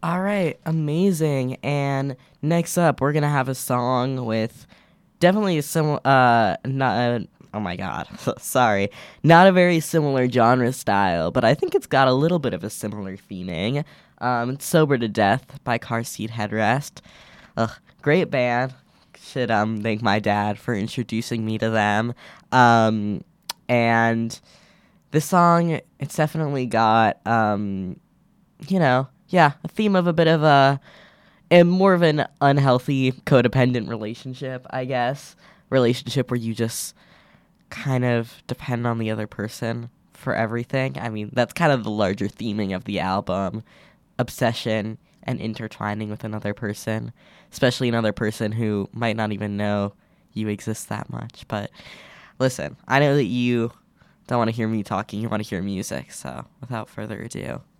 All right, amazing. And next up, we're gonna have a song with definitely a similar, not, oh my god, sorry, not a very similar genre style, but I think it's got a little bit of a similar theming. It's "Sober to Death" by Car Seat Headrest. Ugh, great band. Should thank my dad for introducing me to them. And this song, it's definitely got a theme of a bit of a more of an unhealthy codependent relationship, I guess. Relationship where you just kind of depend on the other person for everything. I mean, that's kind of the larger theming of the album. Obsession and intertwining with another person, especially another person who might not even know you exist that much. But listen, I know that you don't want to hear me talking, you want to hear music, so without further ado,